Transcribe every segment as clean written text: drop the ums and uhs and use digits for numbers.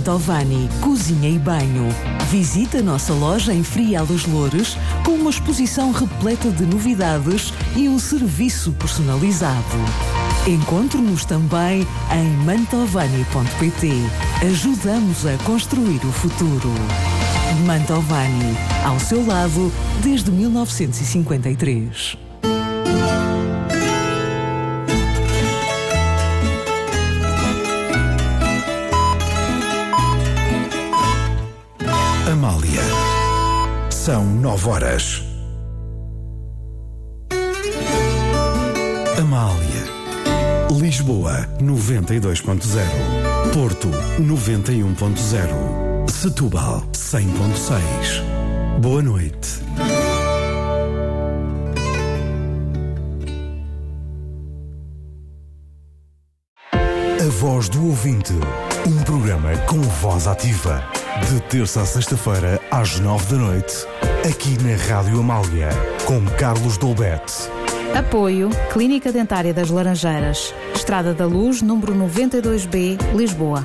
Mantovani Cozinha e Banho. Visite a nossa loja em Frial dos Loures com uma exposição repleta de novidades e um serviço personalizado. Encontre-nos também em mantovani.pt. Ajudamos a construir o futuro. Mantovani, ao seu lado desde 1953. Amália. São 9 horas. Amália. Lisboa 92.0. Porto 91.0. Setúbal 100.6. Boa noite. A Voz do Ouvinte. Um programa com voz ativa. De terça a sexta-feira, às 9 da noite, aqui na Rádio Amália, com Carlos Dolbete. Apoio Clínica Dentária das Laranjeiras, Estrada da Luz, número 92B, Lisboa.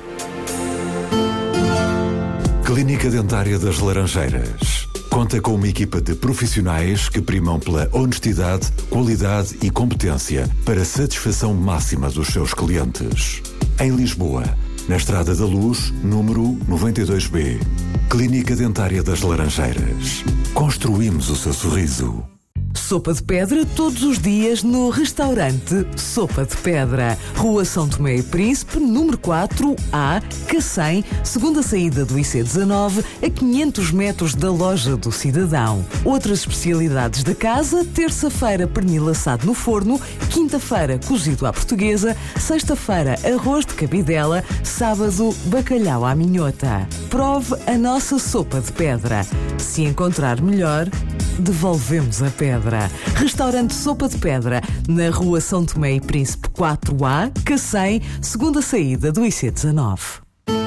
Clínica Dentária das Laranjeiras. Conta com uma equipa de profissionais que primam pela honestidade, qualidade e competência para a satisfação máxima dos seus clientes. Em Lisboa, na Estrada da Luz, número 92B. Clínica Dentária das Laranjeiras. Construímos o seu sorriso. Sopa de Pedra todos os dias no restaurante Sopa de Pedra. Rua São Tomé e Príncipe, número 4A, Cacém, segunda saída do IC19, a 500 metros da Loja do Cidadão. Outras especialidades da casa: terça-feira pernil assado no forno, quinta-feira cozido à portuguesa, sexta-feira arroz de cabidela, sábado bacalhau à minhota. Prove a nossa Sopa de Pedra. Se encontrar melhor, devolvemos a pedra. Restaurante Sopa de Pedra, na Rua São Tomé e Príncipe 4A, Cacém, segunda saída do IC19.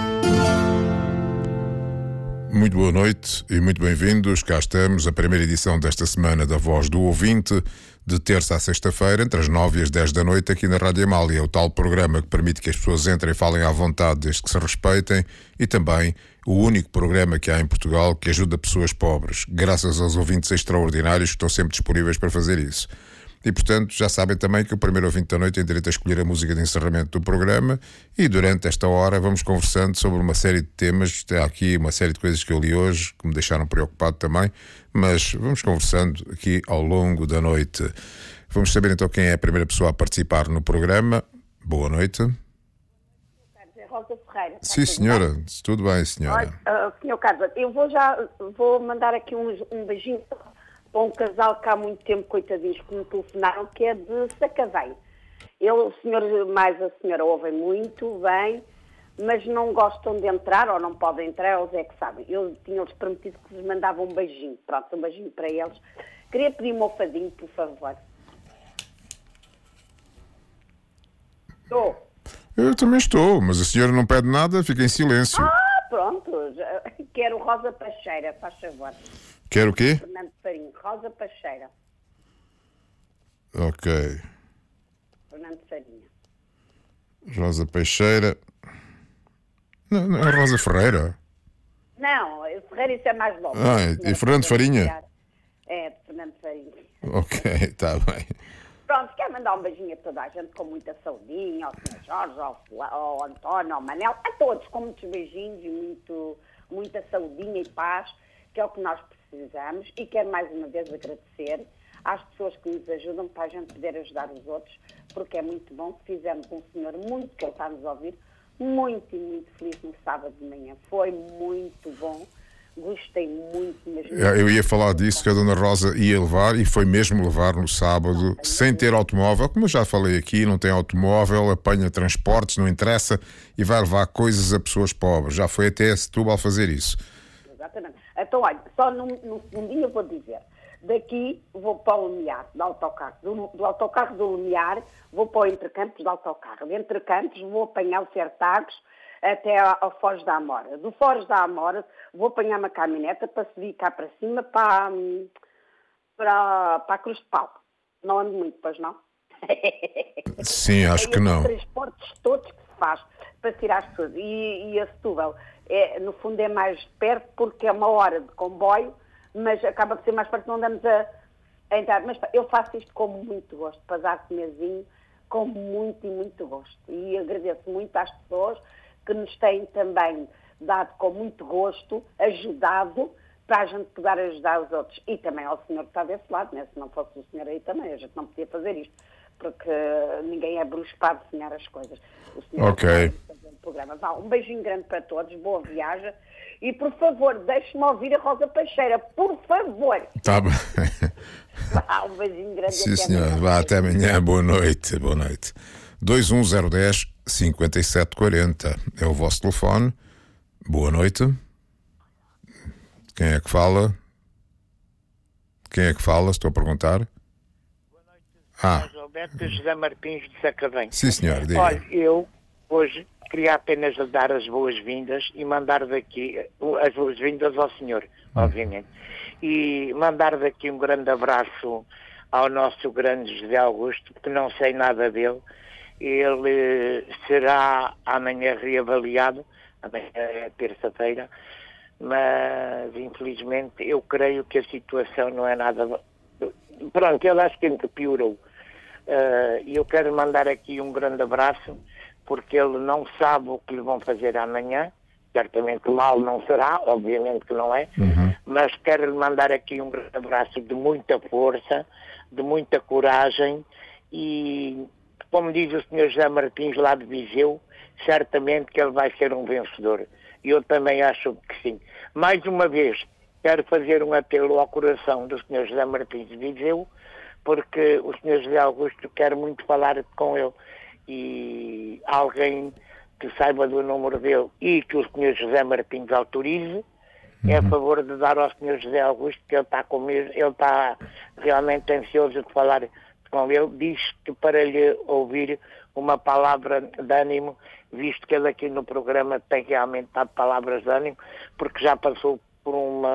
Muito boa noite e muito bem-vindos. Cá estamos, a primeira edição desta semana da Voz do Ouvinte, de terça a sexta-feira, entre as 9 e as 10 da noite, aqui na Rádio Amália. O tal programa que permite que as pessoas entrem e falem à vontade, desde que se respeitem, e também o único programa que há em Portugal que ajuda pessoas pobres, graças aos ouvintes extraordinários que estão sempre disponíveis para fazer isso. E, portanto, já sabem também que o primeiro ouvinte da noite tem direito a escolher a música de encerramento do programa, e durante esta hora vamos conversando sobre uma série de temas. Há aqui uma série de coisas que eu li hoje que me deixaram preocupado também, mas vamos conversando aqui ao longo da noite. Vamos saber então quem é a primeira pessoa a participar no programa. Boa noite. Rosa Ferreira. Sim, senhora. Tudo bem, senhora. Senhor Carlos, eu vou mandar aqui um beijinho para um casal que há muito tempo, coitadinhos, que me telefonaram, que é de Sacavém. O senhor mais a senhora ouvem muito bem, mas não gostam de entrar, ou não podem entrar, eles é que sabem. Eu tinha-lhes prometido que lhes mandava um beijinho. Pronto, um beijinho para eles. Queria pedir um alfadinho, por favor. Estou. Eu também estou, mas a senhora não pede nada, fica em silêncio. Pronto. Quero Rosa Pacheira, faz favor. Quer o quê? Fernando Farinho, Rosa Pacheira. Ok. Fernando Farinha. Rosa Peixeira. Não é Rosa Ferreira? Não, Ferreira isso é mais bom. E Fernando Farinha? É, de Fernando Farinha. Ok, está bem. Pronto, quero mandar um beijinho a toda a gente com muita saudinha, ao Sr. Jorge, ao António, ao Manel, a todos com muitos beijinhos e muita saudinha e paz, que é o que nós precisamos. E quero mais uma vez agradecer às pessoas que nos ajudam para a gente poder ajudar os outros, porque é muito bom. Fizemos um senhor muito, que ele está a nos ouvir, muito e muito feliz no sábado de manhã. Foi muito bom. Gostei muito mesmo. Eu ia falar disso, que a Dona Rosa ia levar, e foi mesmo levar no sábado, sem ter automóvel. Como eu já falei aqui, não tem automóvel, apanha transportes, não interessa, e vai levar coisas a pessoas pobres. Já foi até Setúbal fazer isso. Exatamente. Então, olha, só no segundinho eu vou dizer. Daqui vou para o Lumiar, do autocarro. Do autocarro do Lumiar, vou para o Entrecampos do autocarro. De Entrecampos vou apanhar o Sertagos até ao Foz da Amora. Do Foz da Amora vou apanhar uma caminhoneta para subir cá para cima, para a Cruz de Pau. Não ando muito, pois não? Sim, acho que não. Os transportes todos que se faz. para tirar tudo. E a Setúbal, no fundo, é mais perto porque é 1 hora de comboio, mas acaba por ser mais perto, não andamos a entrar. Mas eu faço isto com muito gosto, para dar comerzinho, com muito e muito gosto. E agradeço muito às pessoas que nos têm também dado com muito gosto, ajudado, para a gente poder ajudar os outros. E também ao senhor que está desse lado, né? Se não fosse o senhor aí também, a gente não podia fazer isto, porque ninguém é bruxo para desenhar as coisas. O senhor Ok. fazer o programa. Vá, um beijinho grande para todos, boa viagem. E, por favor, deixe-me ouvir a Rosa Peixeira, por favor. Tá bem. Vá, um beijinho grande. Sim, até senhor. amanhã. Vá, até amanhã. Boa noite. Boa noite. 21010 5740 é o vosso telefone. Boa noite. Quem é que fala? Quem é que fala? Estou a perguntar. Alberto José Martins de Sacavém. Sim, senhor. Diga. Olha, eu hoje queria apenas dar as boas-vindas e mandar daqui as boas-vindas ao senhor, obviamente. E mandar daqui um grande abraço ao nosso grande José Augusto, que não sei nada dele. Ele será amanhã reavaliado, amanhã é terça-feira, mas infelizmente eu creio que a situação não é nada... Pronto, ele acho que piorou. E eu quero mandar aqui um grande abraço, porque ele não sabe o que lhe vão fazer amanhã. Certamente mal não será, obviamente que não é, mas quero lhe mandar aqui um grande abraço de muita força, de muita coragem e, como diz o Sr. José Martins lá de Viseu, certamente que ele vai ser um vencedor. E eu também acho que sim. Mais uma vez, quero fazer um apelo ao coração do Sr. José Martins de Viseu, porque o Sr. José Augusto quer muito falar com ele e alguém que saiba do número dele e que o Sr. José Martins autorize, é a favor de dar ao Sr. José Augusto, que ele está realmente ansioso de falar com ele, diz que para lhe ouvir uma palavra de ânimo, visto que ele aqui no programa tem realmente dado palavras de ânimo, porque já passou por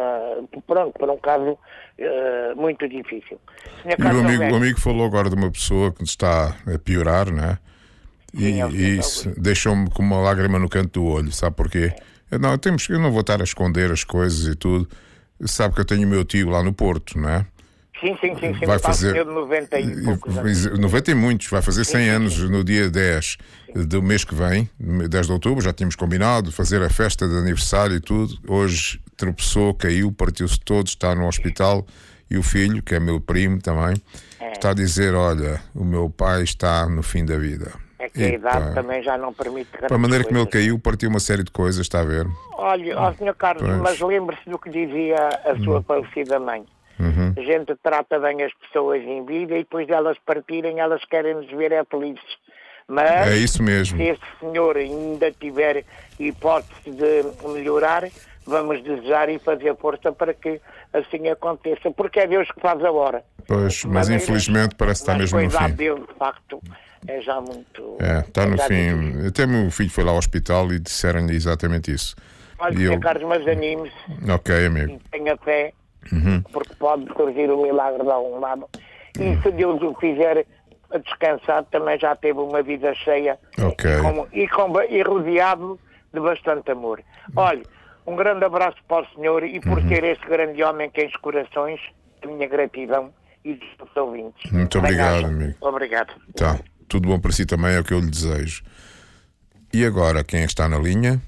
um caso muito difícil. E o amigo falou agora de uma pessoa que está a piorar, não é? E isso deixou-me com uma lágrima no canto do olho, sabe porquê? Eu não vou estar a esconder as coisas e tudo. Sabe que eu tenho o meu tio lá no Porto, não é? Sim. Vai fazer de 90 e poucos anos. 90 e muitos, vai fazer 100 anos no dia 10 do mês que vem, 10 de outubro, já tínhamos combinado fazer a festa de aniversário e tudo. Hoje tropeçou, caiu, partiu-se todo, está no hospital e o filho, que é meu primo também, está a dizer, olha, o meu pai está no fim da vida. É que a idade também já não permite... Para a maneira como ele caiu, partiu uma série de coisas, está a ver? Olha, Sr. Carlos, mas lembre-se do que dizia a sua falecida mãe. A gente trata bem as pessoas em vida e depois de elas partirem, elas querem nos ver felizes. Mas é isso mesmo. Se esse senhor ainda tiver hipótese de melhorar, vamos desejar e fazer força para que assim aconteça, porque é Deus que faz a hora. Pois, mas infelizmente parece que está mesmo no fim. A dele, de facto, é já muito... está no fim. Difícil. Até meu filho foi lá ao hospital e disseram-lhe exatamente isso. Olha, Sr. Carlos, mas anime-se. Ok, amigo. Tenha fé, porque pode surgir o milagre de algum lado. E se Deus o fizer descansar, também já teve uma vida cheia e rodeado de bastante amor. Olha, um grande abraço para o senhor e por ser esse grande homem que enche corações, a minha gratidão e dos ouvintes. Muito obrigado, amigo. Obrigado. Tá, tudo bom para si também, é o que eu lhe desejo. E agora, quem está na linha?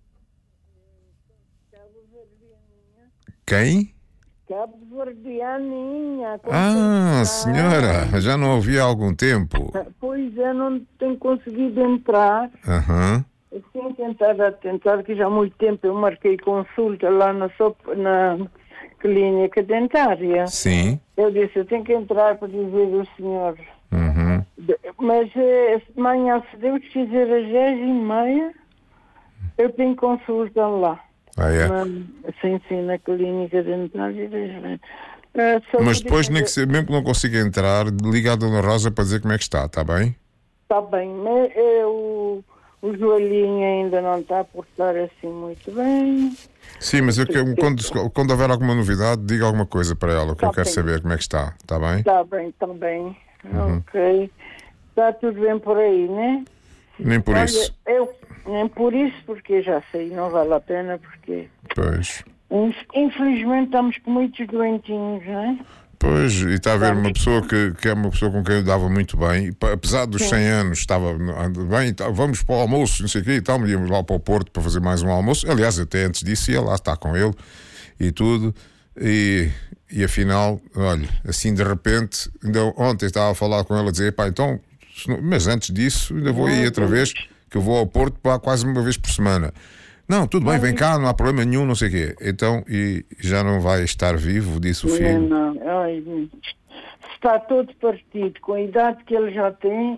Quem? Cabo Verdeaninha. Senhora, já não ouvi há algum tempo. Pois é, não tenho conseguido entrar. Assim, tentar, que já há muito tempo eu marquei consulta lá na clínica dentária. Sim. Eu disse, eu tenho que entrar para dizer ao senhor. Mas amanhã, se Deus quiser, às 10h30, eu tenho consulta lá. Sim, na clínica dentária. Mas depois, nem que se, mesmo que não consiga entrar, liga à Dona Rosa para dizer como é que está bem? Está bem, mas o joelhinho ainda não está a portar assim muito bem. Sim, mas quando houver alguma novidade, diga alguma coisa para ela, que eu quero saber como é que está bem? Está bem. Ok. Está tudo bem por aí, né? Nem por isso. nem por isso, porque já sei, não vale a pena, porque... Pois. Infelizmente estamos com muitos doentinhos, não é? Pois, e está a ver uma pessoa que é uma pessoa com quem eu dava muito bem, e, apesar dos 100 anos, estava bem, vamos para o almoço, não sei o quê, e tal, íamos lá para o Porto para fazer mais um almoço. Aliás, até antes disso ia lá estar com ele e tudo, e afinal, olha, assim de repente, ainda ontem estava a falar com ele a dizer, pá, então, mas antes disso, ainda vou aí outra vez, que eu vou ao Porto quase uma vez por semana. Não, tudo bem, vem cá, não há problema nenhum, não sei o quê. Então, e já não vai estar vivo, disse o filho. Não. Ai, está todo partido. Com a idade que ele já tem,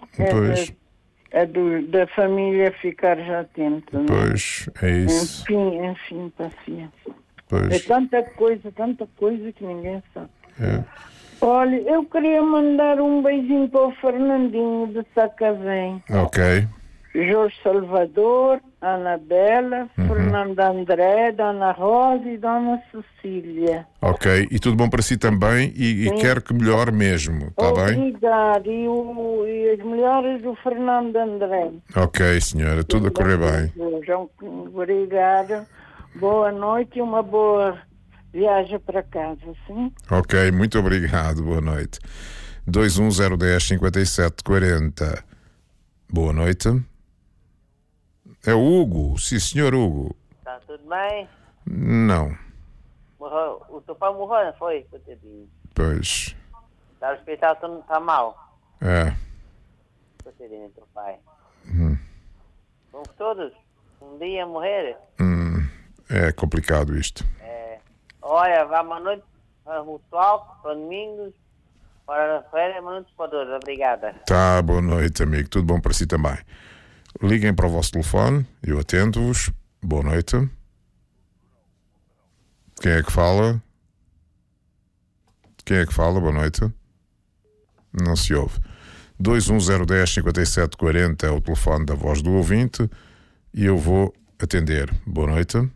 da família ficar já atento. Pois, é isso. Enfim, paciência. Pois. É tanta coisa que ninguém sabe. É. Olha, eu queria mandar um beijinho para o Fernandinho de Sacavém. Ok. Jorge Salvador, Anabela, Fernanda André, Dona Rosa e Dona Cecília. Ok, e tudo bom para si também e quero que melhore mesmo, está bem? Obrigada, e as melhoras do Fernando André. Ok, senhora, tudo a correr bem. Obrigada, boa noite e uma boa viagem para casa, sim? Ok, muito obrigado, boa noite. 210105740. Boa noite. É o Hugo, sim senhor Hugo. Está tudo bem? Não. Morreu. O teu pai morreu, não foi? Coitadinho. Pois. Está no hospital, está mal. É. Coitadinho, teu pai. Vamos todos um dia morrer. É complicado isto. É. Olha, vamos à noite para o Mutual, para Domingos, para a férias, boa noite para todos. Obrigada. Tá, boa noite, amigo. Tudo bom para si também. Liguem para o vosso telefone, eu atendo-vos. Boa noite. Quem é que fala? Quem é que fala? Boa noite. Não se ouve. 210105740 é o telefone da voz do ouvinte e eu vou atender. Boa noite.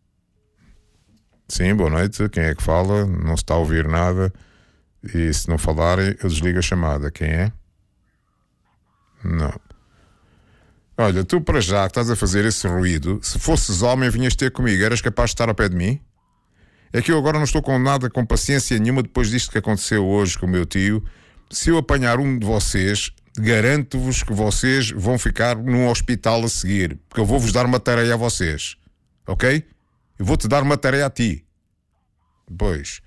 Sim, boa noite. Quem é que fala? Não se está a ouvir nada. E se não falarem, eu desligo a chamada. Quem é? Não. Olha, tu para já que estás a fazer esse ruído, se fosses homem vinhas ter comigo, eras capaz de estar ao pé de mim? É que eu agora não estou com nada, com paciência nenhuma depois disto que aconteceu hoje com o meu tio. Se eu apanhar um de vocês, garanto-vos que vocês vão ficar num hospital a seguir, porque eu vou-vos dar uma tarefa a vocês, ok? Eu vou-te dar uma tarefa a ti. Depois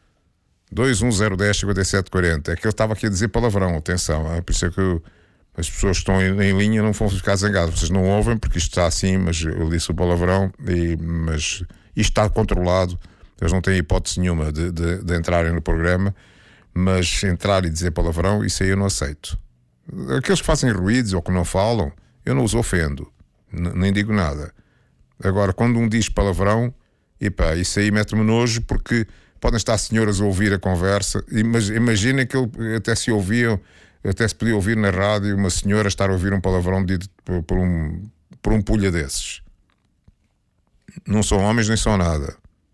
210105740. É que ele estava aqui a dizer palavrão, atenção, é por isso é que as pessoas que estão em linha não vão ficar zangadas. Vocês não ouvem porque isto está assim, mas eu disse o palavrão, mas isto está controlado. Eles não têm hipótese nenhuma de entrarem no programa, mas entrar e dizer palavrão, isso aí eu não aceito. Aqueles que fazem ruídos ou que não falam, eu não os ofendo, nem digo nada. Agora, quando um diz palavrão, epá, isso aí mete-me nojo, porque podem estar senhoras a ouvir a conversa, mas imaginem que até se podia ouvir na rádio uma senhora estar a ouvir um palavrão dito por um pulha desses. Não são homens nem são nada.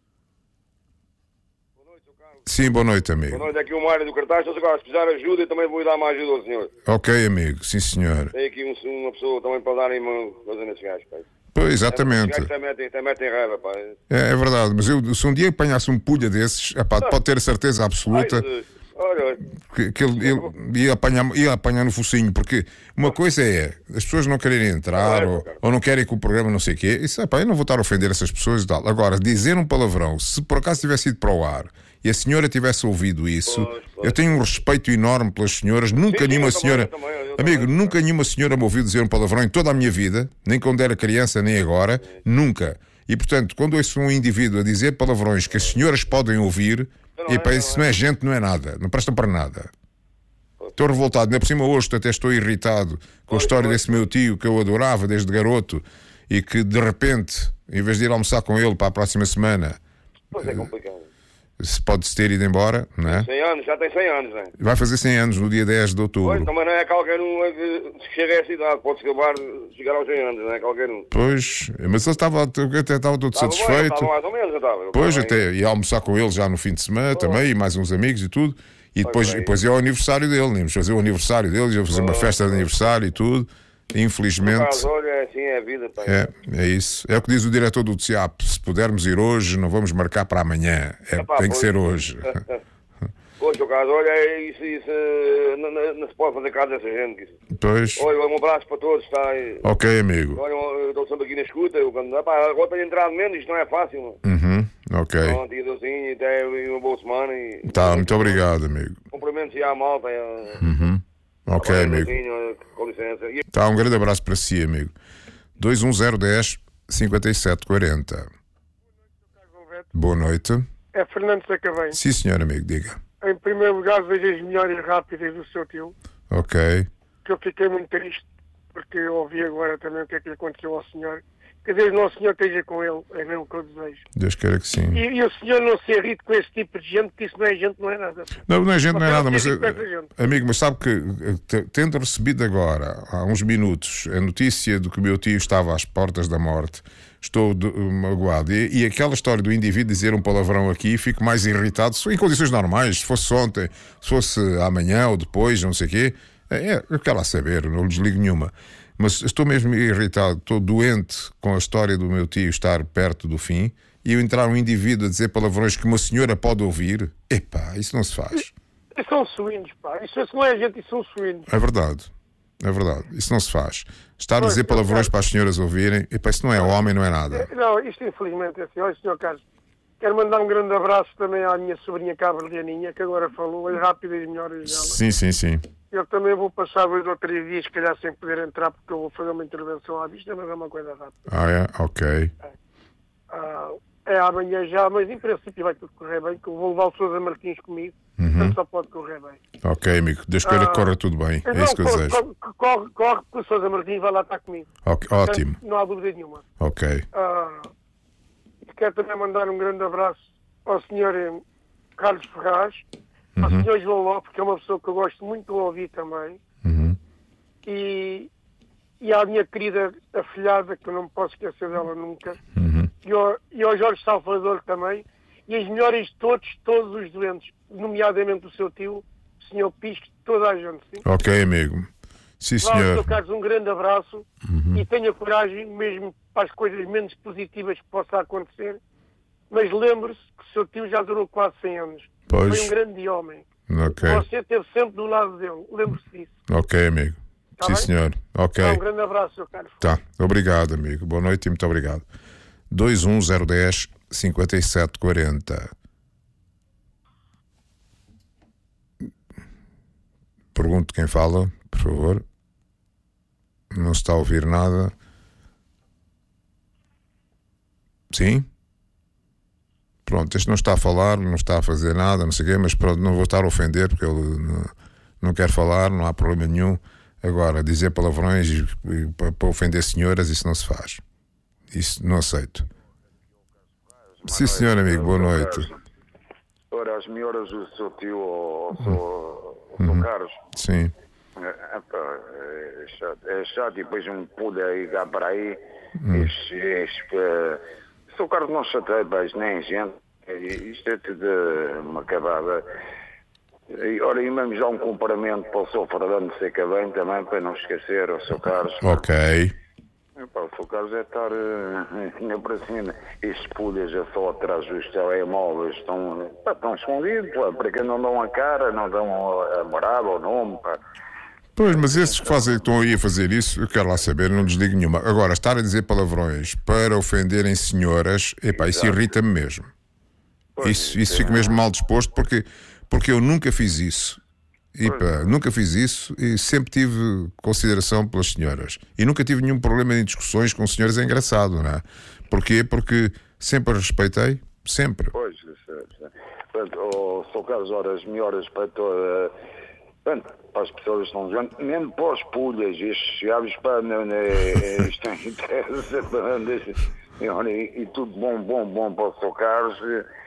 Boa noite, Sr. Carlos. Sim, boa noite, amigo. Boa noite, aqui o Mário do Cartaz. Se precisar de ajuda, eu também vou dar mais ajuda ao senhor. Ok, amigo, sim senhor. Tem aqui uma pessoa também para darem uma coisa nesses gajos, pai. Pois, exatamente. Os gajos até metem raiva, pai. É verdade, mas se um dia apanhasse um pulha desses, epá, pode ter a certeza absoluta que ele ia apanhar no focinho, porque uma coisa é as pessoas não quererem entrar ou não querem que o programa não sei o quê, isso, epá, eu não vou estar a ofender essas pessoas e tal. Agora, dizer um palavrão, se por acaso tivesse ido para o ar e a senhora tivesse ouvido isso, eu tenho um respeito enorme pelas senhoras, nunca nenhuma senhora... Amigo, nunca nenhuma senhora me ouviu dizer um palavrão em toda a minha vida, nem quando era criança, nem agora, nunca. E, portanto, quando ouço um indivíduo a dizer palavrões que as senhoras podem ouvir, isso não é gente, não é nada, não presta para nada. Estou revoltado, ainda por cima hoje até estou irritado com a história desse meu tio que eu adorava desde garoto e que, de repente, em vez de ir almoçar com ele para a próxima semana... Pois é complicado. Se pode-se ter ido embora, não é? 100 anos, já tem 100 anos, não é? Vai fazer 100 anos no dia 10 de outubro. Pois, também não é qualquer um que chega a essa idade, pode chegar aos 100 anos, não é qualquer um. Pois, mas ele até estava todo satisfeito. Estava mais ou menos, já estava. Pois, até ia almoçar com ele já no fim de semana também, e mais uns amigos e tudo. E depois é o aniversário dele, íamos fazer o aniversário dele, ia fazer uma festa de aniversário e tudo. Infelizmente... Caso, olha, assim, é a vida, pá. É isso. É o que diz o diretor do TSEAP. Se pudermos ir hoje, não vamos marcar para amanhã. Tem que ser hoje. Pois, o caso, olha, isso não se pode fazer caso dessa gente. Pois. Olha, um abraço para todos, está aí. Ok, amigo. Olha, eu estou sempre aqui na escuta. Agora tenho entrado menos, isto não é fácil. Ok. Pronto, e assim, até uma boa semana. Tá, muito obrigado, amigo. Cumprimentos à malta. Ok, amigo. Com licença. Tá, um grande abraço para si, amigo. 21010 5740. Boa noite. É Fernando Sacavém. Sim, senhor amigo, diga. Em primeiro lugar, vejo as melhores rápidas do seu tio. Ok. Que eu fiquei muito triste, porque eu ouvi agora também o que é que lhe aconteceu ao senhor. Que Deus Nosso Senhor esteja com ele, é mesmo o que eu desejo. Deus queira que sim. E o senhor não se irrite com esse tipo de gente, que isso não é gente, não é nada. Não é gente, não é nada, mas amigo, mas sabe que tendo recebido agora, há uns minutos, a notícia de que o meu tio estava às portas da morte, estou magoado. E aquela história do indivíduo dizer um palavrão aqui, fico mais irritado, em condições normais, se fosse ontem, se fosse amanhã ou depois, não sei o quê, eu quero lá saber, não desligo nenhuma. Mas estou mesmo irritado, estou doente com a história do meu tio estar perto do fim e eu entrar um indivíduo a dizer palavrões que uma senhora pode ouvir. Epá, isso não se faz. Isso são suínos, pá. Isso não é gente, isso são suínos. É verdade. Isso não se faz. Estar a dizer palavrões para as senhoras ouvirem, epá, isso não é homem, não é nada. Não, isto infelizmente é assim. Olha, Sr. Carlos, quero mandar um grande abraço também à minha sobrinha Cabralianinha, que agora falou, as rápidas melhores dela. Sim. Eu também vou passar 2 ou 3 dias, se calhar, sem poder entrar, porque eu vou fazer uma intervenção à vista, mas é uma coisa rápida. Ok. É amanhã já, mas em princípio vai tudo correr bem, que eu vou levar o Sousa Martins comigo, portanto só pode correr bem. Ok, amigo. Deus queira que corra tudo bem. É isso que eu desejo. Corre, porque o Sousa Martins vai lá estar comigo. Okay, ótimo. Portanto, não há dúvida nenhuma. Ok. Quero também mandar um grande abraço ao Sr. Carlos Ferraz, ao Sr. João Lopes, que é uma pessoa que eu gosto muito de ouvir também, e à minha querida afilhada, que eu não me posso esquecer dela nunca, e ao Jorge Salvador também, e as melhores de todos os doentes, nomeadamente o seu tio, o Sr. Pisco, toda a gente. Sim? Ok, amigo. Sim, senhor. Sr. Carlos, um grande abraço e tenha coragem, mesmo para as coisas menos positivas que possa acontecer, mas lembre-se que o seu tio já durou quase 100 anos. Pois. Foi um grande homem. Ok. Você esteve sempre do lado dele. Lembre-se disso. Ok, amigo. Tá sim, bem? senhor. Ok. Um grande abraço, Sr. Carlos. Tá. Obrigado, amigo. Boa noite e muito obrigado. 21010 5740. Pergunto quem fala, por favor. Não se está a ouvir nada. Sim? Pronto, este não está a falar, não está a fazer nada, não sei o quê, mas pronto, não vou estar a ofender porque ele não quer falar, não há problema nenhum. Agora, dizer palavrões para ofender senhoras, isso não se faz. Isso não aceito. Sim, senhor amigo, boa noite. Ora, as melhoras do seu tio ou seu Carlos. Sim. É chato, e depois um pulha aí cá para aí. Seu Carlos não chateia, nem gente. Isto é tudo uma acabada. Ora, e mesmo já um cumprimento para o seu Fernando Sacavém também, para não esquecer, o seu Carlos. Ok. O seu Carlos é estar ainda para cima. Estes pulhas já só atrás dos telemóveis estão escondidos, para que não dão a cara, não dão a morada, o nome, pá. Pois, mas esses que estão aí a fazer isso, eu quero lá saber, não desligo nenhuma. Agora, estar a dizer palavrões para ofenderem senhoras, epá, isso irrita-me mesmo. Pois, isso fico mesmo mal disposto, porque eu nunca fiz isso. Nunca fiz isso e sempre tive consideração pelas senhoras. E nunca tive nenhum problema em discussões com senhoras, é engraçado, não é? Porquê? Porque sempre as respeitei, sempre. Pois, o seu Carlos, ora, as melhoras para toda... para as pessoas que estão doentes, mesmo para os pulhas, estes chaves, isto é interesse, e tudo bom para o seu Carlos,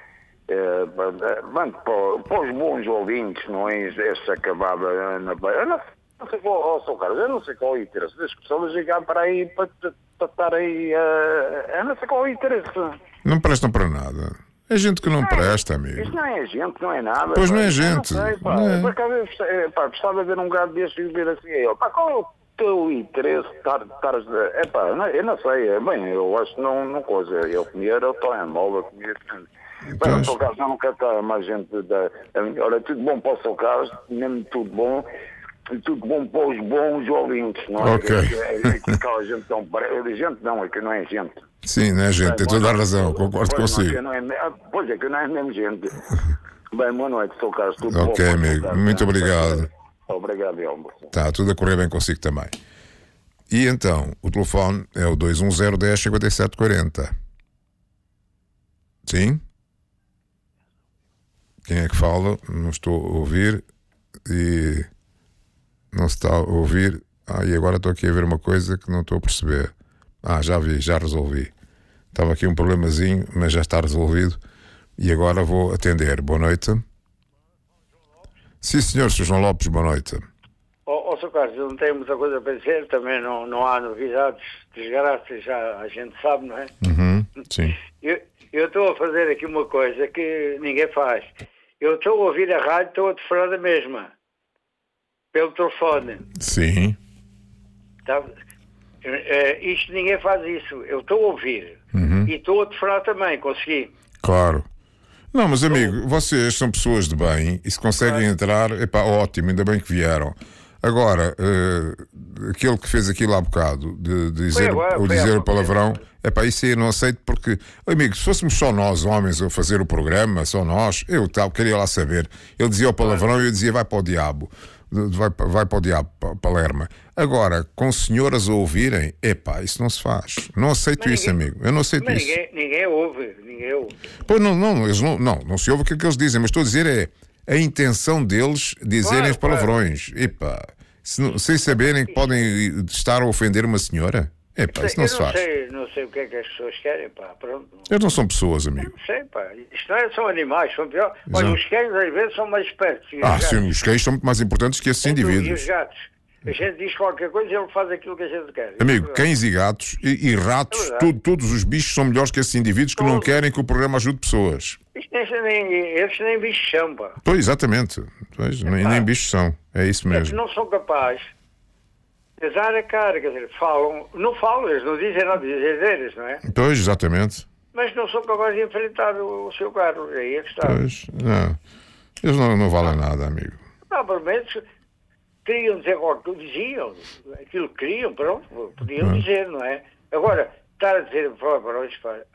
para os bons ouvintes, não é esta acabada na beira. Não sei qual, seu Carlos, eu não sei qual é o interesse das pessoas ligar para aí, para estar aí, eu não sei qual é o interesse. Não prestam para nada. É gente que não presta, amigo. Isto não é gente, não é nada. Pois não é gente. Não sei, pá. Por acaso, gostava de ver um gado deste e ver assim a ele. Pá, qual teu interesse estar eu não sei, bem, eu acho que não coisa, eu comia era o telemóvel, comia tudo. Bem, no seu caso, eu não quero estar mais gente olha, tudo bom para o seu caso, mesmo tudo bom para os bons ouvintes, não é? Ok. É aquela gente tão gente não, é que não é gente. Sim, não é gente, tem toda a razão, concordo consigo. Pois é que não é mesmo gente. Bem, boa noite, seu Carlos, tudo bom. Ok, amigo, muito obrigado. Obrigado, Elmo. Está tudo a correr bem consigo também. E então, o telefone é o 210-10-57-40. Sim? Quem é que fala? Não estou a ouvir. E não se está a ouvir. E agora estou aqui a ver uma coisa que não estou a perceber. Já vi, já resolvi. Estava aqui um problemazinho, mas já está resolvido. E agora vou atender. Boa noite. Sim, senhor, Sr. João Lopes, boa noite. Sr. Carlos, eu não tenho muita coisa para dizer, também não há novidades, desgraças, já a gente sabe, não é? Sim. Eu estou a fazer aqui uma coisa que ninguém faz. Eu estou a ouvir a rádio, estou a telefonar da mesma, pelo telefone. Sim. Isto ninguém faz isso, eu estou a ouvir e estou a telefonar também, consegui. Claro. Não, mas amigo, vocês são pessoas de bem e se conseguem entrar, ótimo, ainda bem que vieram. Agora, aquele que fez aquilo há bocado, de dizer o palavrão, isso aí eu não aceito porque, amigo, se fôssemos só nós, homens, a fazer o programa, só nós, eu queria lá saber. Ele dizia o palavrão e eu dizia vai para o diabo. Vai para o diabo, Palerma. Agora, com senhoras a ouvirem, isso não se faz. Não aceito isso, amigo. Eu não aceito isso. Ninguém ouve. Pois eles não se ouve o que é que eles dizem, mas estou a dizer a intenção deles dizerem os palavrões. Sem saberem que podem estar a ofender uma senhora. Isso não se faz. Não sei o que é que as pessoas querem, pronto. Eles não são pessoas, amigo. Não sei, Isto não são animais, são pior. Olha, os cães às vezes são mais espertos. Sim, os cães são muito mais importantes que esses indivíduos. E os gatos. A gente diz qualquer coisa e ele faz aquilo que a gente quer. Amigo, cães e gatos e ratos, todos os bichos são melhores que esses indivíduos que não querem que o programa ajude pessoas. Eles nem bichos são, Pois, exatamente. Nem bichos são. É isso mesmo. Eles não são capazes de dar a cara, quer dizer, não falam, eles não dizem nada, dizem eles, não é? Pois, exatamente. Mas não são capazes de enfrentar o seu carro, aí é que está. Pois, não. Eles não valem nada, amigo. Pelo menos queriam dizer qualquer coisa, diziam aquilo que queriam, pronto, podiam dizer, não é? Agora, estar a dizer palavrões,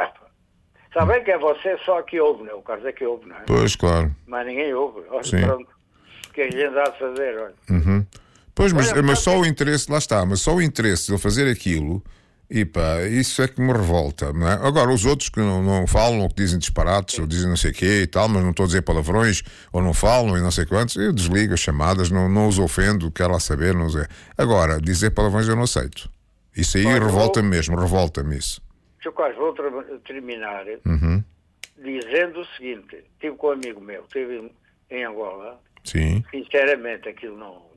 está bem que é você só que ouve, não é? O Carlos é que ouve, não é? Pois, claro. Mas ninguém ouve, pronto. O que a gente há de fazer, olha. Pois, mas só o interesse, lá está, mas só o interesse de eu fazer aquilo, isso é que me revolta, não é? Agora, os outros que não falam, ou que dizem disparates, ou dizem não sei o quê e tal, mas não estou a dizer palavrões, ou não falam e não sei quantos, eu desligo as chamadas, não os ofendo, quero lá saber, não sei. Agora, dizer palavrões eu não aceito. Isso aí revolta-me mesmo, revolta-me isso. Sr. Carlos, vou terminar dizendo o seguinte, estive com um amigo meu, estive em Angola. Sim. Sinceramente, aquilo não...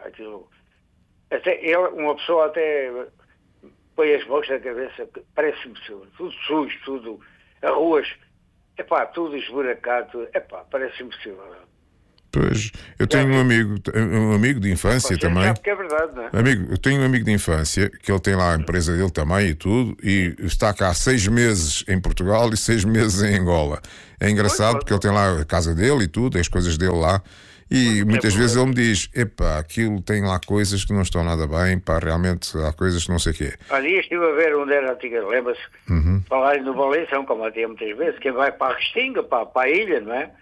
uma pessoa até põe as mãos na cabeça, parece-me tudo sujo, tudo, as ruas, tudo esburacado, parece-me possível. Pois, eu tenho um amigo de infância também. Sabe que é verdade, não é? Amigo, eu tenho um amigo de infância, que ele tem lá a empresa dele também e tudo, e está cá 6 meses em Portugal e 6 meses em Angola. É engraçado porque ele tem lá a casa dele e tudo, as coisas dele lá. E muitas vezes ele me diz, aquilo tem lá coisas que não estão nada bem, realmente há coisas que não sei o quê. Ali estive a ver onde era a antiga, lembra-se? Falarem do Valenção, como até muitas vezes, quem vai para a Restinga, para a ilha, não é?